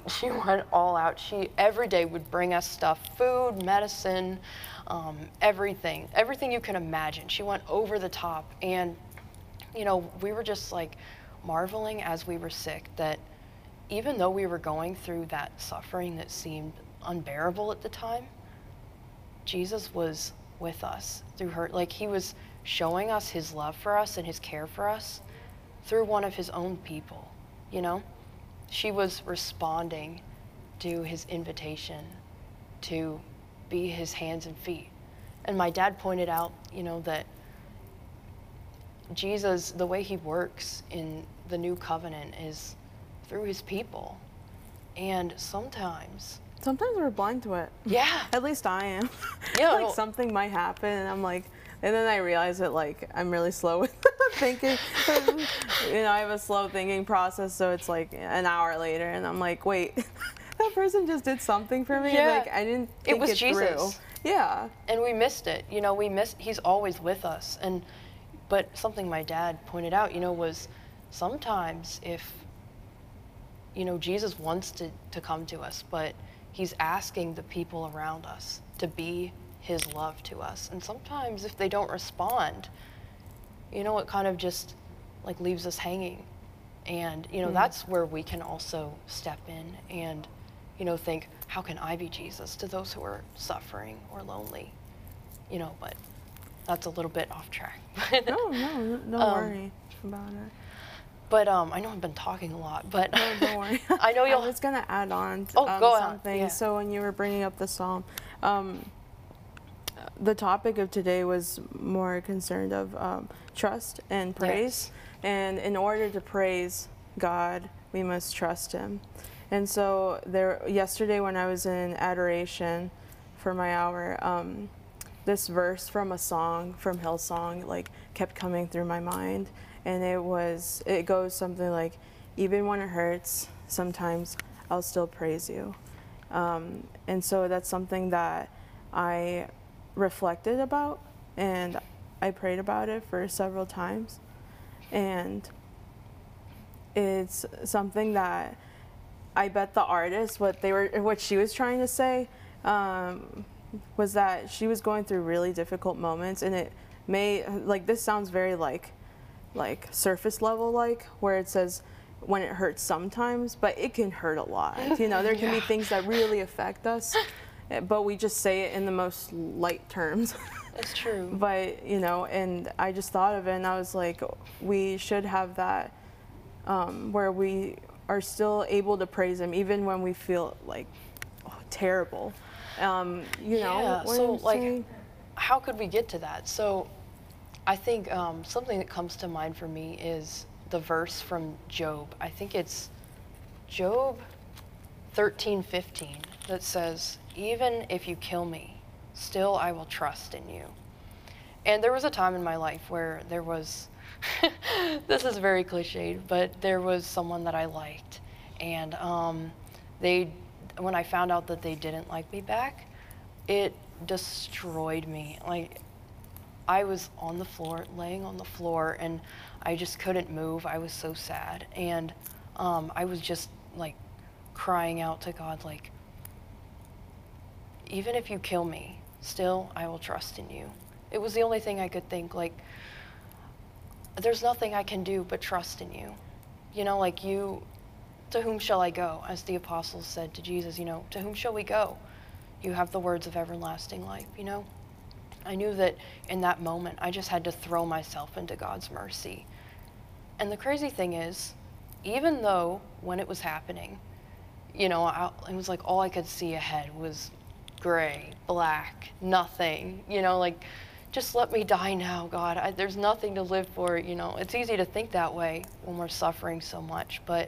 she went all out. She every day would bring us stuff, food, medicine, everything you can imagine. She went over the top, and we were just like marveling as we were sick that even though we were going through that suffering that seemed unbearable at the time, Jesus was with us through her. Like, he was showing us his love for us and his care for us through one of his own people, She was responding to his invitation to be his hands and feet. And my dad pointed out, that Jesus, the way he works in the new covenant is through his people. And sometimes we're blind to it. Yeah. At least I am. Yeah. Like something might happen and I'm like, and then I realize that like I'm really slow with thinking. I have a slow thinking process, so it's like an hour later and I'm like, wait, that person just did something for me. Yeah. Like I didn't think it was Jesus. through. Yeah. And we missed it. He's always with us. But something my dad pointed out, was sometimes if Jesus wants to come to us, but he's asking the people around us to be his love to us. And sometimes if they don't respond, it kind of just like leaves us hanging. And, that's where we can also step in and, think, how can I be Jesus to those who are suffering or lonely? But that's a little bit off track. No, don't worry about it. But I know I've been talking a lot, but no, don't worry. I know you'll. I was gonna add on go on. something. Yeah. So when you were bringing up the psalm, the topic of today was more concerned of trust and praise. Yes. And in order to praise God, we must trust Him. And so yesterday when I was in adoration for my hour, this verse from a song from Hillsong like kept coming through my mind. And it goes something like, even when it hurts, sometimes I'll still praise you. And so that's something that I reflected about, and I prayed about it for several times. And it's something that I bet the artist, what she was trying to say, was that she was going through really difficult moments, and it may, like, this sounds very like surface level, where it says when it hurts sometimes, but it can hurt a lot. There can be things that really affect us, but we just say it in the most light terms. That's true. But, and I just thought of it and I was like, we should have that where we are still able to praise Him even when we feel like terrible. So how could we get to that? So I think something that comes to mind for me is the verse from Job. I think it's Job 13:15 that says, "Even if you kill me, still I will trust in you." And there was a time in my life where there was, this is very cliched, but there was someone that I liked. And when I found out that they didn't like me back, it destroyed me. Like, I was on the floor, laying on the floor, and I just couldn't move. I was so sad. And I was just like crying out to God, like, even if you kill me, still I will trust in you. It was the only thing I could think, like, there's nothing I can do but trust in you. To whom shall I go? As the apostles said to Jesus, to whom shall we go? You have the words of everlasting life, I knew that in that moment, I just had to throw myself into God's mercy. And the crazy thing is, even though when it was happening, it was like all I could see ahead was gray, black, nothing, just let me die now, God. There's nothing to live for, It's easy to think that way when we're suffering so much, but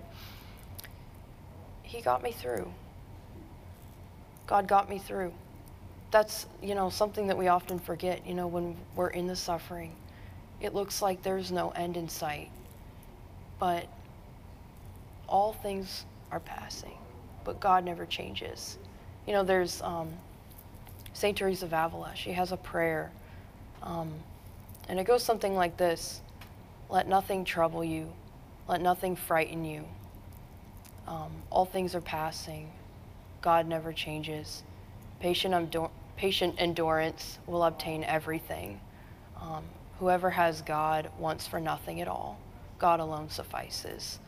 He got me through. God got me through. That's, something that we often forget, when we're in the suffering. It looks like there's no end in sight, but all things are passing, but God never changes. There's St. Teresa of Avila. She has a prayer, and it goes something like this: let nothing trouble you, let nothing frighten you. All things are passing. God never changes. Patient endurance will obtain everything. Whoever has God wants for nothing at all. God alone suffices.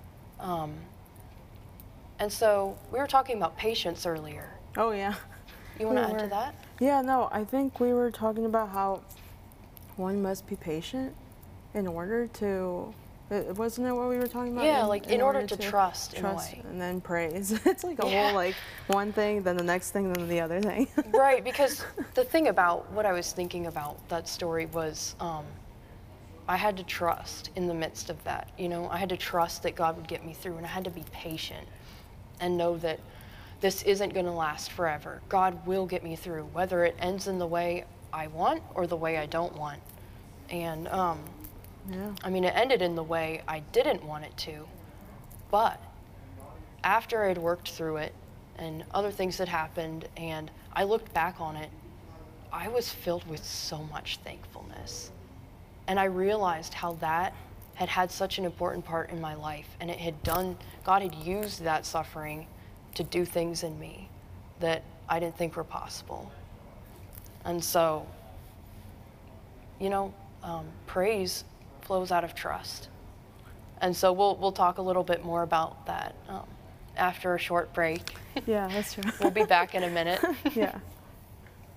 And so we were talking about patience earlier. Oh, yeah. You want to We add to were. that? Yeah, no, I think we were talking about how one must be patient in order to, wasn't it what we were talking about? Yeah, like in order to trust in a trust way. and then praise. It's like a Yeah. whole, like, one thing, then the next thing, then the other thing. Right, because the thing about what I was thinking about that story was I had to trust in the midst of that. You know, I had to trust that God would get me through, and I had to be patient and know that this isn't going to last forever. God will get me through, whether it ends in the way I want or the way I don't want. And Yeah. I mean, it ended in the way I didn't want it to, but after I'd worked through it and other things had happened and I looked back on it, I was filled with so much thankfulness. And I realized how that had had such an important part in my life, and God had used that suffering to do things in me that I didn't think were possible. And so, you know, praise flows out of trust. And so we'll talk a little bit more about that after a short break. Yeah, that's true. We'll be back in a minute. Yeah.